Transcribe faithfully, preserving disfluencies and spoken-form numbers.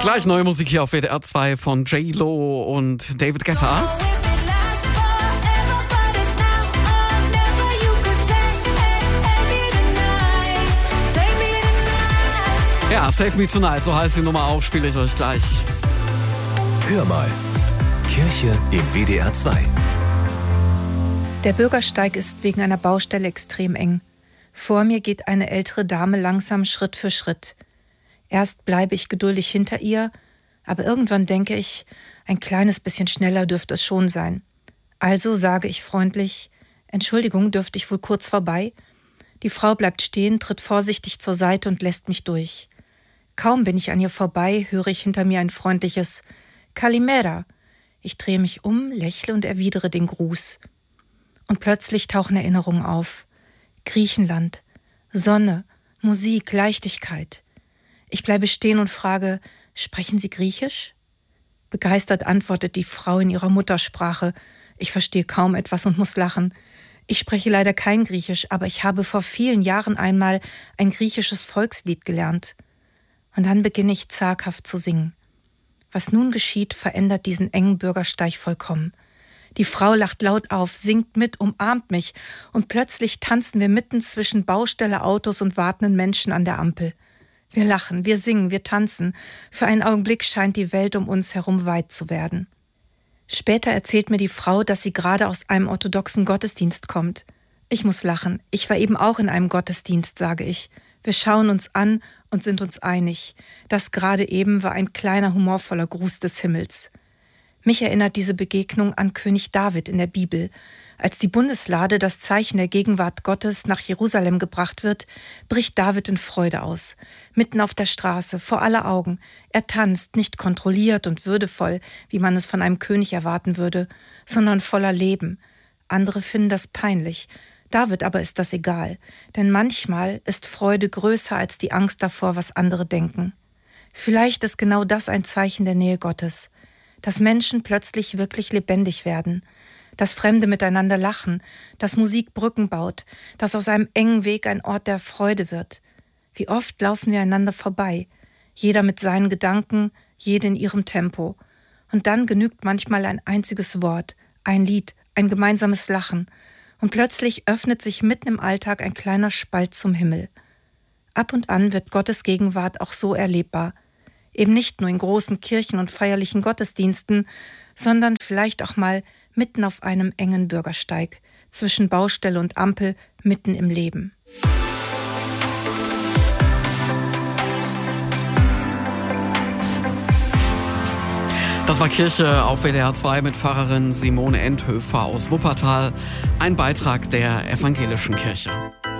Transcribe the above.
Gleich neue Musik hier auf W D R zwei von J-Lo und David Guetta. Ja, Save Me Tonight, so heißt die Nummer auch, spiele ich euch gleich. Hör mal, Kirche in W D R zwei. Der Bürgersteig ist wegen einer Baustelle extrem eng. Vor mir geht eine ältere Dame langsam Schritt für Schritt. Erst bleibe ich geduldig hinter ihr, aber irgendwann denke ich, ein kleines bisschen schneller dürfte es schon sein. Also sage ich freundlich, Entschuldigung, dürfte ich wohl kurz vorbei? Die Frau bleibt stehen, tritt vorsichtig zur Seite und lässt mich durch. Kaum bin ich an ihr vorbei, höre ich hinter mir ein freundliches Kalimera. Ich drehe mich um, lächle und erwidere den Gruß. Und plötzlich tauchen Erinnerungen auf. Griechenland, Sonne, Musik, Leichtigkeit. Ich bleibe stehen und frage, sprechen Sie Griechisch? Begeistert antwortet die Frau in ihrer Muttersprache. Ich verstehe kaum etwas und muss lachen. Ich spreche leider kein Griechisch, aber ich habe vor vielen Jahren einmal ein griechisches Volkslied gelernt. Und dann beginne ich zaghaft zu singen. Was nun geschieht, verändert diesen engen Bürgersteig vollkommen. Die Frau lacht laut auf, singt mit, umarmt mich und plötzlich tanzen wir mitten zwischen Baustelle, Autos und wartenden Menschen an der Ampel. Wir lachen, wir singen, wir tanzen. Für einen Augenblick scheint die Welt um uns herum weit zu werden. Später erzählt mir die Frau, dass sie gerade aus einem orthodoxen Gottesdienst kommt. Ich muss lachen. Ich war eben auch in einem Gottesdienst, sage ich. Wir schauen uns an und sind uns einig. Das gerade eben war ein kleiner, humorvoller Gruß des Himmels. Mich erinnert diese Begegnung an König David in der Bibel. Als die Bundeslade, das Zeichen der Gegenwart Gottes, nach Jerusalem gebracht wird, bricht David in Freude aus. Mitten auf der Straße, vor aller Augen. Er tanzt, nicht kontrolliert und würdevoll, wie man es von einem König erwarten würde, sondern voller Leben. Andere finden das peinlich. David aber ist das egal, denn manchmal ist Freude größer als die Angst davor, was andere denken. Vielleicht ist genau das ein Zeichen der Nähe Gottes, dass Menschen plötzlich wirklich lebendig werden, dass Fremde miteinander lachen, dass Musik Brücken baut, dass aus einem engen Weg ein Ort der Freude wird. Wie oft laufen wir einander vorbei, jeder mit seinen Gedanken, jede in ihrem Tempo. Und dann genügt manchmal ein einziges Wort, ein Lied, ein gemeinsames Lachen. Und plötzlich öffnet sich mitten im Alltag ein kleiner Spalt zum Himmel. Ab und an wird Gottes Gegenwart auch so erlebbar. Eben nicht nur in großen Kirchen und feierlichen Gottesdiensten, sondern vielleicht auch mal mitten auf einem engen Bürgersteig, zwischen Baustelle und Ampel, mitten im Leben. Das war Kirche auf W D R zwei mit Pfarrerin Simone Endhöfer aus Wuppertal. Ein Beitrag der Evangelischen Kirche.